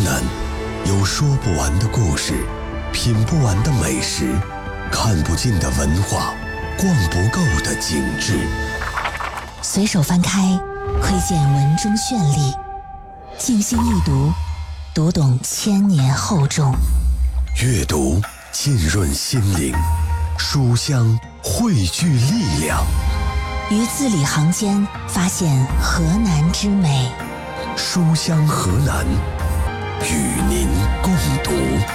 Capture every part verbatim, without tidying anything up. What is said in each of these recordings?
南，有说不完的故事，品不完的美食，看不尽的文化，逛不够的景致。 随手翻开，窥见文中绚丽；静心一读，读懂千年厚重。 阅读浸润心灵，书香汇聚力量。 于字里行间发现河南之美。 书香河南，与您共读。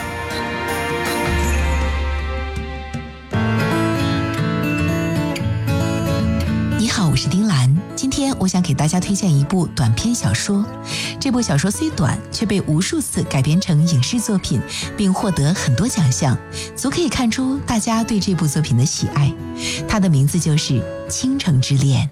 你好，我是丁兰。今天我想给大家推荐一部短篇小说。这部小说虽短，却被无数次改编成影视作品，并获得很多奖项，足可以看出大家对这部作品的喜爱。它的名字就是《倾城之恋》。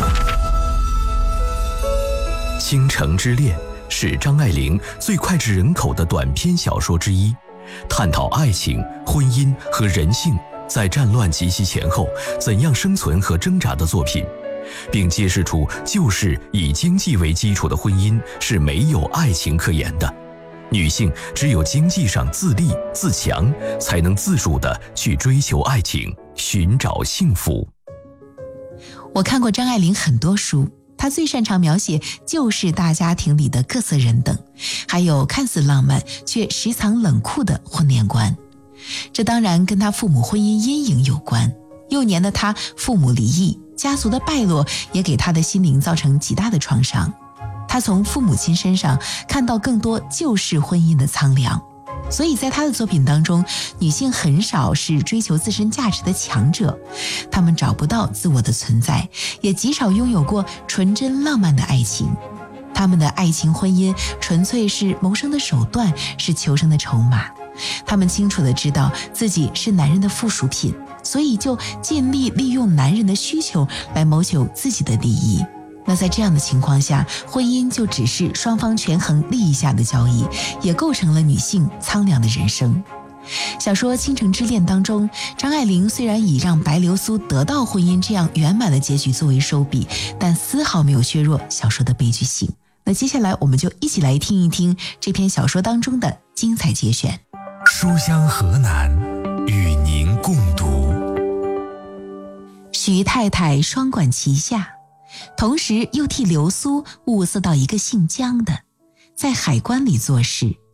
《倾城之恋》是张爱玲最脍炙人口的短篇小说之一，探讨爱情、婚姻和人性在战乱及其前后怎样生存和挣扎的作品，并揭示出旧式以经济为基础的婚姻是没有爱情可言的，女性只有经济上自立自强，才能自主地去追求爱情，寻找幸福。 我看过张爱玲很多书，她最擅长描写旧式大家庭里的各色人等，还有看似浪漫却实藏冷酷的婚恋观。这当然跟她父母婚姻阴影有关。幼年的她父母离异，家族的败落也给她的心灵造成极大的创伤。她从父母亲身上看到更多旧式婚姻的苍凉，所以在她的作品当中，女性很少是追求自身价值的强者，她们找不到自我的存在，也极少拥有过纯真浪漫的爱情。她们的爱情婚姻纯粹是谋生的手段，是求生的筹码。她们清楚地知道自己是男人的附属品，所以就尽力利用男人的需求来谋求自己的利益。那在这样的情况下，婚姻就只是双方权衡利益下的交易，也构成了女性苍凉的人生。小说《倾城之恋》当中，张爱玲虽然以让白流苏得到婚姻这样圆满的结局作为收笔，但丝毫没有削弱小说的悲剧性。那接下来我们就一起来听一听这篇小说当中的精彩节选。 书香河南，与您共读。 徐太太双管齐下，同时又替流苏物色到一个姓姜的，在海关里做事，